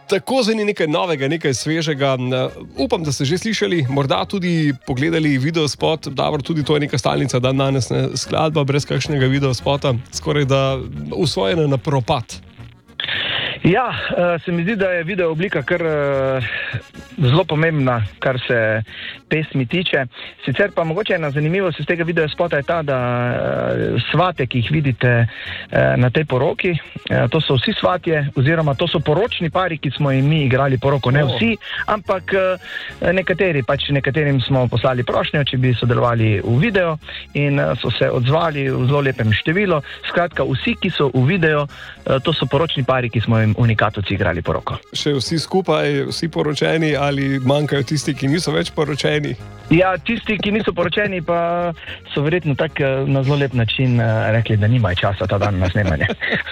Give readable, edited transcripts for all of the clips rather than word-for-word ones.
Tako zani nekaj novega, nekaj svežega. Upam, da ste že slišali, morda tudi pogledali videospot. Davor, tudi to je neka stalnica dan danes, ne? Skladba brez kakšnega videospota, skoraj da usvojena na propad. Ja, se mi zdi, da je video oblika kar zelo pomembna, kar se pesmi tiče. Sicer pa mogoče ena zanimivost iz tega videospota je ta, da svate, ki jih vidite na tej poroki, to so vsi svatje, oziroma to so poročni pari, ki smo jim mi igrali poroko. Ne vsi, ampak nekateri, pač nekaterim smo poslali prošnjo, če bi sodelovali v video in so se odzvali v zelo lepem številu. Skratka, vsi, ki so v video, to so poročni pari, ki smo jim Unikatovci igrali poroko. Še vsi skupaj, vsi poročeni ali manjkajo tisti, ki niso več poročeni? Ja, tisti, ki niso poročeni, pa so verjetno tako na zelo lep način rekli, da nimajo časa ta dan na snemanje.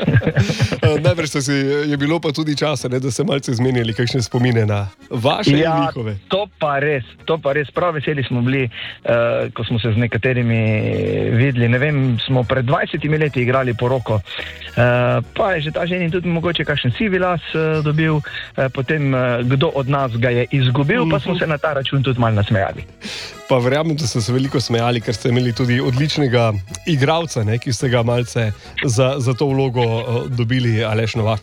Najbrž je bilo pa tudi časa, ne, da se malce zmenili kakšne spomine na vaše in njihove. To pa res. Prav veseli smo bili, ko smo se z nekaterimi videli. Ne vem, smo pred 20 leti igrali poroko, pa je že ta ženin tudi mogoče kakšen sivi las dobil, potem kdo od nas ga je izgubil, pa smo se na ta račun tudi malo nasmejali. Pa verjamem, da ste se veliko smejali, ker ste imeli tudi odličnega igralca, ne, ki ste ga malce za to vlogo dobili, Aleš Novak.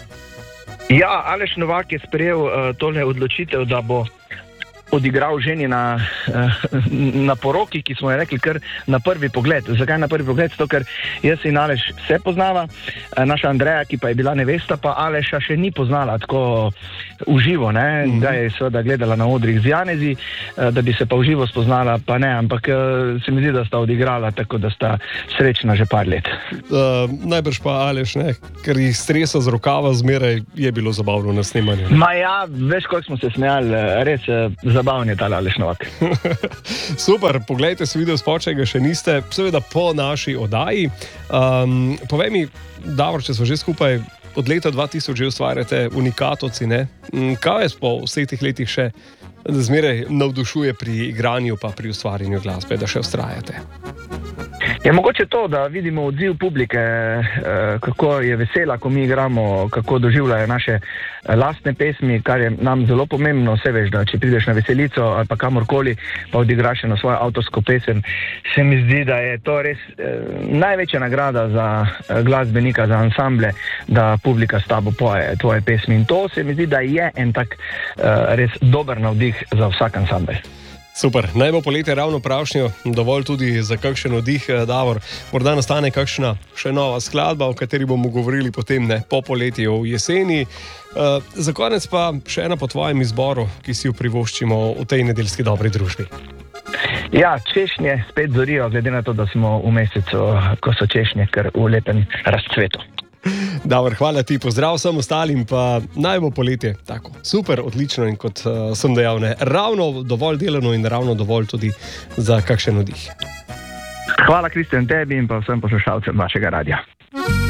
Ja, Aleš Novak je sprejel tole odločitev, da bo odigral ženi na poroki, ki smo jo rekli kar na prvi pogled. Zakaj na prvi pogled? Zato, ker jaz in Aleš se poznava, naša Andreja, ki pa je bila nevesta, pa Aleša še ni poznala tako uživo, ne? Da je seveda gledala na odrih z Janezi, da bi se pa uživo spoznala, pa ne, ampak se mi zdi, da sta odigrala, tako da sta srečna že par let. Najbrž pa Aleš, ne? Ker jih stresa z rokava zmeraj, je bilo zabavno na snemanju. Ma ja, veš, koliko smo se smejali, res zabavni je ta Aleš Novak. Super, poglejte si videospot, če ga še niste, seveda po naši oddaji. Povej mi, Davor, če smo že skupaj od leta 2000 že ustvarjate Unikatovci, ne? Kaj je po vseh teh letih še zmeraj navdušuje pri igranju pa pri ustvarjanju glasbe, da še vztrajate? Je mogoče to, da vidimo odziv publike, kako je vesela, ko mi igramo, kako doživljajo naše lastne pesmi, kar je nam zelo pomembno. Vse veš, da če prideš na veselico ali pa kamorkoli, pa odigraš na svojo avtorsko pesem, se mi zdi, da je to res največja nagrada za glasbenika, za ansamble, da publika s tabo poje tvoje pesmi. In to se mi zdi, da je en tak res dober navdih za vsak ansambel. Super, naj bo poletje ravno pravšnjo, dovolj tudi za kakšen oddih, Davor. Morda nastane kakšna še nova skladba, o kateri bomo govorili potem, ne, po poletju v jeseni. Za konec pa še ena po tvojem izboru, ki si jo privoščimo v tej nedeljski dobri družbi. Ja, češnje spet zorijo, glede na to, da smo v mesecu, ko so češnje kar v lepem razcvetu. Davor, hvala ti, pozdrav vsem ostalim, pa naj bo poletje tako super, odlično in kot sem dejal, ne, ravno dovolj delano in ravno dovolj tudi za kakšen oddih. Hvala, Kristjan, tebi in pa vsem poslušalcem vašega radia.